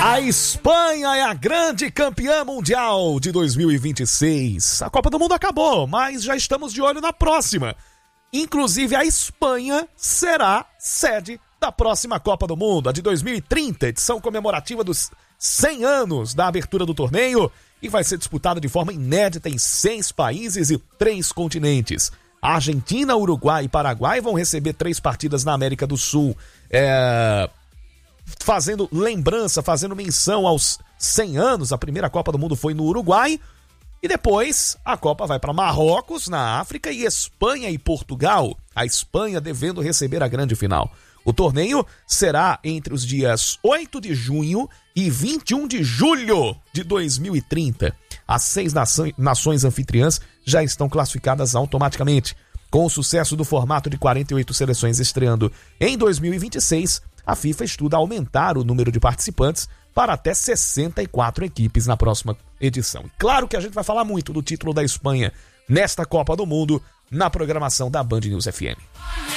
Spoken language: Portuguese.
A Espanha é a grande campeã mundial de 2026. A Copa do Mundo acabou, mas já estamos de olho na próxima. Inclusive, a Espanha será sede da próxima Copa do Mundo, a de 2030, edição comemorativa dos 100 anos da abertura do torneio, e vai ser disputada de forma inédita em 6 países e 3 continentes. A Argentina, Uruguai e Paraguai vão receber 3 partidas na América do Sul, fazendo lembrança, fazendo menção aos 100 anos. A primeira Copa do Mundo foi no Uruguai, e depois a Copa vai para Marrocos, na África, e Espanha e Portugal. A Espanha devendo receber a grande final. O torneio será entre os dias 8 de junho e 21 de julho de 2030. As 6 nações anfitriãs já estão classificadas automaticamente. Com o sucesso do formato de 48 seleções estreando em 2026, a FIFA estuda aumentar o número de participantes para até 64 equipes na próxima edição. Claro que a gente vai falar muito do título da Espanha nesta Copa do Mundo na programação da Band News FM.